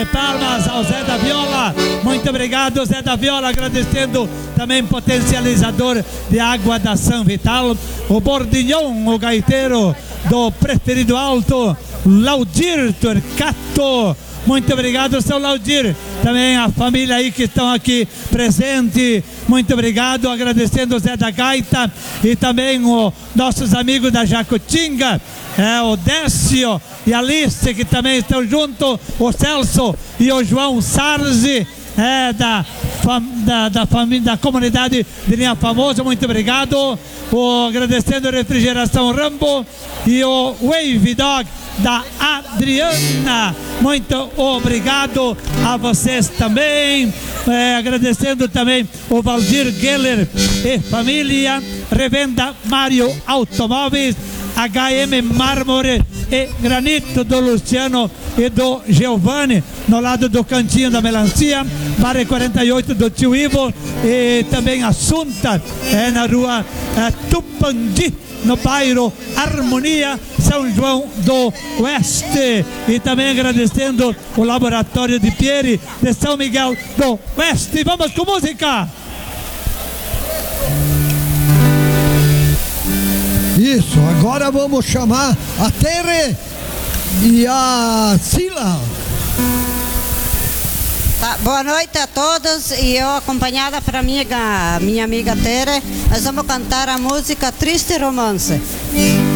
de palmas ao Zé da Viola. Muito obrigado, Zé da Viola, agradecendo também potencializador de água da São Vital, o Bordignon, o gaiteiro do Preferido Alto, Laudir Turcato. Muito obrigado, seu Laudir. Também a família aí que estão aqui presente. Muito obrigado, agradecendo o Zé da Gaita e também os nossos amigos da Jacutinga, o Décio e a Alice, que também estão junto, o Celso e o João Sarzi, da família, da comunidade de Linha Famosa. Muito obrigado. Agradecendo a Refrigeração Rambo e o Wave Dog da Adriana. Muito obrigado a vocês também. Agradecendo também o Valdir Geller e família, Revenda Mário Automóveis, HM Mármore e Granito do Luciano e do Giovanni, no lado do Cantinho da Melancia, Bare 48 do Tio Ivo, e também Assunta, na rua Tupandi, no bairro Harmonia, São João do Oeste. E também agradecendo o Laboratório de Pieri de São Miguel do Oeste. Vamos com música! Isso, agora vamos chamar a Tere e a Sila. Tá, boa noite a todos, e eu acompanhada para minha amiga Tere, nós vamos cantar a música Triste Romance.